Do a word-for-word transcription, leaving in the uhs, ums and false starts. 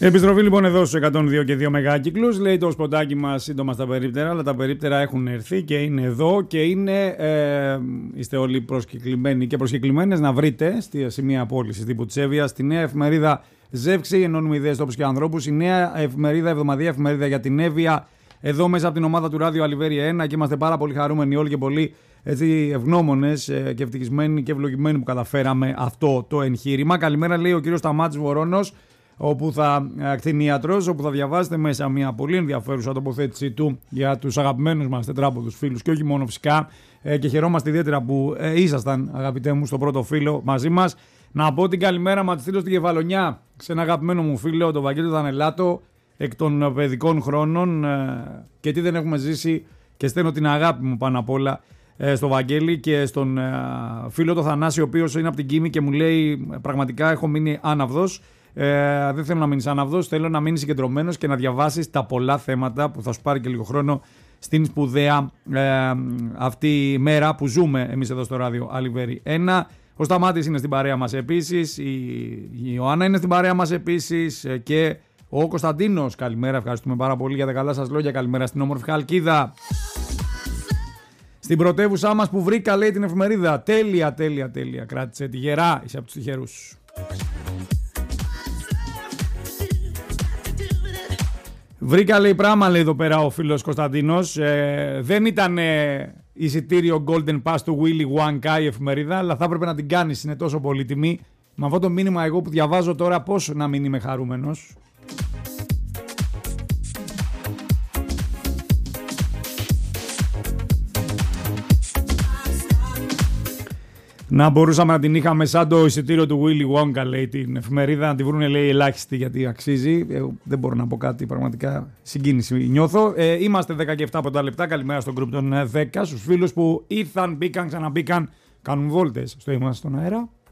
Επιστροφή λοιπόν εδώ στους εκατόν δύο και δύο μεγάκυκλους. Λέει το σποτάκι μας σύντομα στα περίπτερα, αλλά τα περίπτερα έχουν έρθει και είναι εδώ και είναι, ε, είστε όλοι προσκεκλημένοι και προσκεκλημένες να βρείτε στη σημεία πώλησης τύπου της Εύβοιας, στη νέα εφημερίδα Ζεύξη, ενώνουμε ιδέες, τόπους και ανθρώπους, η νέα εφημερίδα, εβδομαδιαία εφημερίδα για την Εύβοια, εδώ μέσα από την ομάδα του Ράδιο Αλιβέρι ένα, και είμαστε πάρα πολύ χαρούμενοι όλοι και πολύ έτσι, ευγνώμονες και ευτυχισμένοι και ευλογημένοι που καταφέραμε αυτό το εγχείρημα. Καλημέρα, λέει ο κύριος Σταμάτης Βορώνος, όπου θα κτηνίατρος, όπου θα διαβάσετε μέσα μια πολύ ενδιαφέρουσα τοποθέτησή του για τους αγαπημένους μας τετράποδους φίλους και όχι μόνο φυσικά, και χαιρόμαστε ιδιαίτερα που ήσασταν, αγαπητέ μου, στο πρώτο φύλλο μαζί μας. Να πω την καλημέρα μας, τη στείλω στην Κεφαλονιά σε ένα αγαπημένο μου φίλο, τον Βαγγέλη Δανελάτο, εκ των παιδικών χρόνων, και τι δεν έχουμε ζήσει, και στέλνω την αγάπη μου πάνω απ' όλα στο Βαγγέλη και στον φίλο το Θανάση, ο οποίος είναι από την Κίμη και μου λέει πραγματικά έχω μείνει άναυδος. Ε, δεν θέλω να μείνεις άναυδος, θέλω να μείνεις συγκεντρωμένος και να διαβάσεις τα πολλά θέματα που θα σου πάρει και λίγο χρόνο στην σπουδαία ε, αυτή μέρα που ζούμε εμείς εδώ στο Ράδιο Αλιβέρι ένα. Ο Σταμάτης είναι στην παρέα μας επίσης, η, η Ιωάννα είναι στην παρέα μας επίσης και ο Κωνσταντίνος. Καλημέρα, ευχαριστούμε πάρα πολύ για τα καλά σας λόγια. Καλημέρα στην όμορφη Χαλκίδα. Στην πρωτεύουσά μας που βρήκα, λέει, την εφημερίδα. Τέλεια, τέλεια, τέλεια. Κράτησε τη γερά, είσαι από τους τυχερούς. Βρήκα, λέει, πράγμα, λέει εδώ πέρα ο φίλος Κωνσταντίνος. Ε, δεν ήταν ε, εισιτήριο Golden Pass του Willy Wonka η εφημερίδα, αλλά θα έπρεπε να την κάνεις, είναι τόσο πολύτιμη. Με αυτό το μήνυμα εγώ που διαβάζω τώρα, πώς να μην είμαι χαρούμενος. Να μπορούσαμε να την είχαμε σαν το εισιτήριο του Willy Wonka, λέει, την εφημερίδα, να τη βρούνε, λέει, ελάχιστη γιατί αξίζει. Ε, δεν μπορώ να πω κάτι, πραγματικά συγκίνηση νιώθω. Ε, είμαστε δέκα και επτά λεπτά, καλημέρα στον γκρουπ των δέκα, στους φίλους που ήρθαν, μπήκαν, ξαναμπήκαν, κάνουν βόλτες στο Είμαστε στον Αέρα.